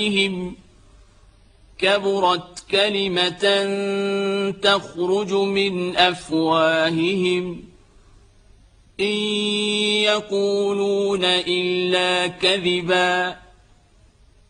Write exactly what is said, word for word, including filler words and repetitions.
بهم كبرت كلمة تخرج من أفواههم إن يقولون إلا كذبا